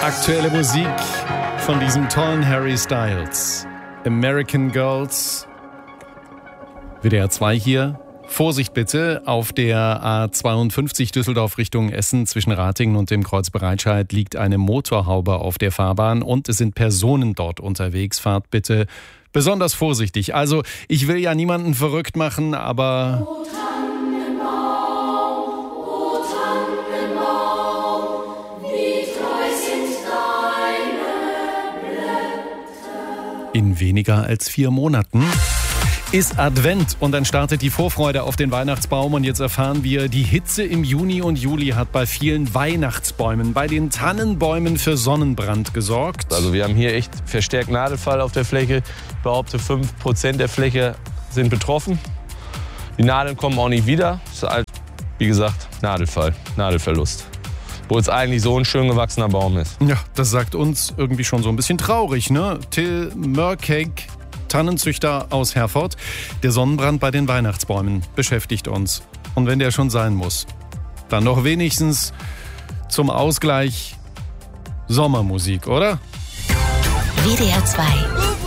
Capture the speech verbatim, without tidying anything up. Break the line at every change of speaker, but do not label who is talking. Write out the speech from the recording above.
Aktuelle Musik von diesem tollen Harry Styles. American Girls. W D R zwei hier. Vorsicht bitte, auf der A zweiundfünfzig Düsseldorf Richtung Essen zwischen Ratingen und dem Kreuz Bereitscheid liegt eine Motorhaube auf der Fahrbahn und es sind Personen dort unterwegs. Fahrt bitte besonders vorsichtig. Also, ich will ja niemanden verrückt machen, aber...
O Tannenbaum, o Tannenbaum, wie treu sind deine Blätter.
In weniger als vier Monaten ist Advent und dann startet die Vorfreude auf den Weihnachtsbaum und jetzt erfahren wir, die Hitze im Juni und Juli hat bei vielen Weihnachtsbäumen, bei den Tannenbäumen für Sonnenbrand gesorgt.
Also wir haben hier echt verstärkt Nadelfall auf der Fläche. Ich behaupte, fünf Prozent der Fläche sind betroffen. Die Nadeln kommen auch nicht wieder. Das ist halt, wie gesagt, Nadelfall, Nadelverlust. Obwohl es eigentlich so ein schön gewachsener Baum ist.
Ja, das sagt uns irgendwie schon so ein bisschen traurig, ne? Till Mörkegg, Tannenzüchter aus Herford. Der Sonnenbrand bei den Weihnachtsbäumen beschäftigt uns. Und wenn der schon sein muss, dann doch wenigstens zum Ausgleich Sommermusik, oder?
W D R zwei